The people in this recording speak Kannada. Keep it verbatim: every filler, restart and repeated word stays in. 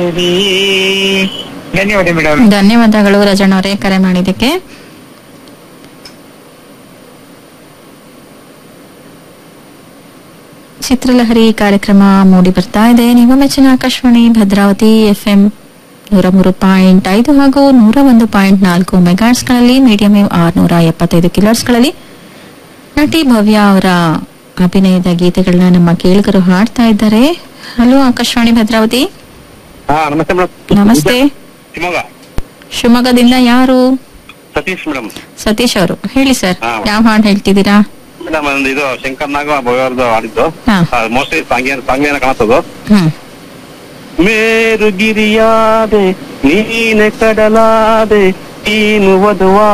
ಧನ್ಯವಾದ ಮೇಡಮ್. ಧನ್ಯವಾದಗಳು ರಜಣ್ಣ ಅವರೇ ಕರೆ ಮಾಡಿದ್ದಕ್ಕೆ. ಚಿತ್ರಲಹರಿ ಕಾರ್ಯಕ್ರಮ ಮೂಡಿ ಬರ್ತಾ ಇದೆ. ನಿಮ್ಮ ಮೆಚ್ಚಿನ ಆಕಾಶವಾಣಿ ಭದ್ರಾವತಿ ಎಫ್ ಎಂ ನೂರ ಮೂರು ಪಾಯಿಂಟ್ ಐದು ಹಾಗೂ ನೂರ ಒಂದು ಪಾಯಿಂಟ್ ನಾಲ್ಕು ಮೆಗಾಟ್ಸ್ಗಳಲ್ಲಿ, ಮೀಡಿಯಂ ವೇವ್ ಆರ್ನೂರ ಎಪ್ಪತ್ತೈದು ಕಿಲೋಟ್ಸ್ಗಳಲ್ಲಿ ನಟಿ ಭವ್ಯ ಅವರ ಅಭಿನಯದ ಗೀತೆಗಳನ್ನ ನಮ್ಮ ಕೇಳುಗರು ಹಾಡ್ತಾ ಇದ್ದಾರೆ. ಹಲೋ ಆಕಾಶವಾಣಿ ಭದ್ರಾವತಿ. ನಮಸ್ತೆ ಮೇಡಮ್. ನಮಸ್ತೆ. ಶಿವಮೊಗ್ಗ ಶಿವಮೊಗ್ಗದಿಂದ ಯಾರು? ಸತೀಶ್ ಮೇಡಮ್. ಸತೀಶ್ ಅವರು ಹೇಳಿ ಸರ್, ಹಾ. ಯಾವ ಹಾಡು ಹೇಳ್ತಿದ್ದೀರಾ? ಮೇಡಮ್ ಒಂದು ಇದು ಶಂಕರ್ ನಾಗ ಭವ್ಯವ್ರದ್ದು ಆಡಿದ್ದು ಹಾ. ಮೋಸ್ಟ್ಲಿ ಸಾಂಗ್ಯ ಸಾಂಗ್ಯನ ಕಾಣಿಸೋದು. ಹ್ಮ್ ಮೇರುಗಿರಿಯಾದೆ ನೀನೆ ಕಡಲಾದೆ ನೀನು ವಧುವಾ